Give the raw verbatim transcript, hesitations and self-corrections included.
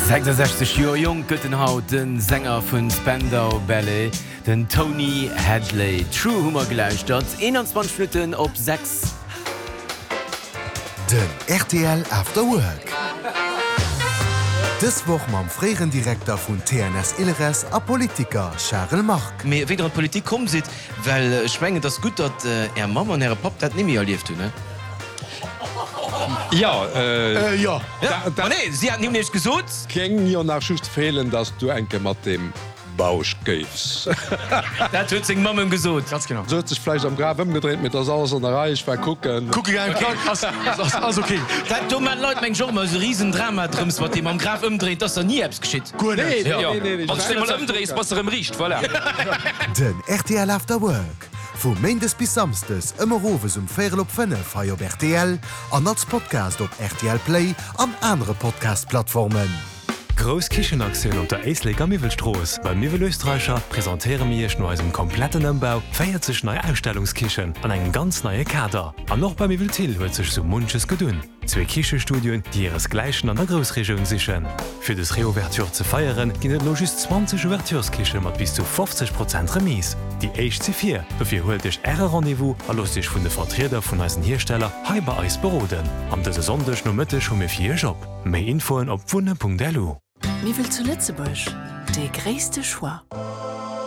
sechsundsechzig Jahre jung gëtten haut den Sänger vun Spandau Ballet, den Tony Hadley. True Humor geläuschtert, einundzwanzig Minuten op sechs. Den R T L After Work. Dis woch mam freieren Direktor vun T N S Illeres a Politiker Charles Marc. Me weder an Politik kom sit, well schwngen das gut, dat äh, er Mama an Herr Pap dat nimi erlieft hun, ne? Ja, äh, äh, ja. Ja? Da, da, nee, sie hat nie nicht gesot. Keng jo nach just fehlen, dass du enke mat dem Bausch gefs. Dat huet seg Mammen gesot. Ganz genau. So sich Fleisch am Graf gedreht mit der Sauce an der Reich bei gucken. Guck ich einfach. Also okay. Dat du man Leute meng Jommer so riesen Drama drüms, wat dem am Graf umdreht, dass er nie abs geschieht. Gut, Nee, ja. ja. nee, nee, nee, Was du mal umdrehst, was er im riecht, voilà. Den R T L After Work. Vu Mendes bis samstes ëmmer Rowes um vier op fünf fei op R T L, an als Podcast op R T L Play an andere Podcast-Plattformen. Gros Kichenaktiun op der Eisleger Miwelstroos. Bei Miwel Österreicher präsentéiere mirch no eisem kompletten Ëmbau, feiert sech neue Ausstellungskichen an eng ganz neue Kader. An noch bei Miwel Till huet sech so munches gedun. Zwei Kichestudien, die ihres Gleichen an der Großregion sichern. Für das Reouverture zu feiern, gibt es noch just zwanzig Ouvertureskichen mit bis zu fünfzig Prozent Remise. Die H C vier, dafür holt dich eure Rendezvous und lasst dich von den Vertretern von unseren Herstellern hier bei uns beraten. Am dieser Sonntag noch Mittag haben wir vier Job. Mehr Infos auf wunde punkt l u. Miwel zu Lützebusch, de gréste Choix.